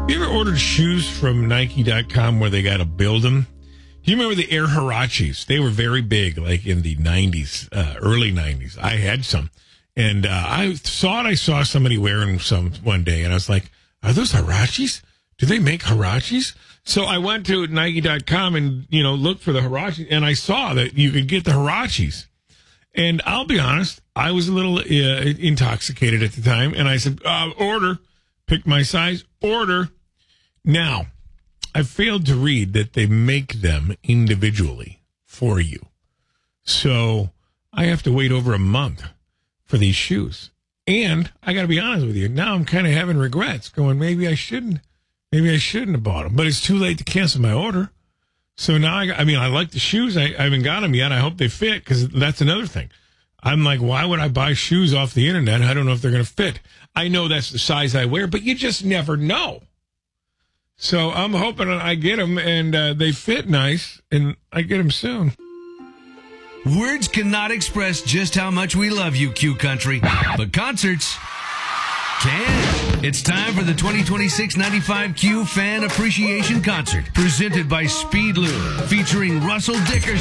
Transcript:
You ever ordered shoes from Nike.com where they got to build them? Do you remember the Air Huaraches? They were very big, like in the 90s, early 90s. I had some. And I saw somebody wearing some one day, and I was like, are those Huaraches? Do they make Huaraches? So I went to Nike.com and, looked for the Huaraches, and I saw that you could get the Huaraches. And I'll be honest, I was a little intoxicated at the time, and I said, order. Picked my size, order. Now, I failed to read that they make them individually for you. So I have to wait over a month for these shoes. And I got to be honest with you, now I'm kind of having regrets going, maybe I shouldn't have bought them. But it's too late to cancel my order. So now, I like the shoes. I haven't got them yet. I hope they fit, because that's another thing. I'm like, why would I buy shoes off the internet? I don't know if they're going to fit. I know that's the size I wear, but you just never know. So I'm hoping I get them and they fit nice, and I get them soon. Words cannot express just how much we love you, Q Country, but concerts can. It's time for the 2026 95Q Fan Appreciation Concert, presented by Speedlube, featuring Russell Dickerson.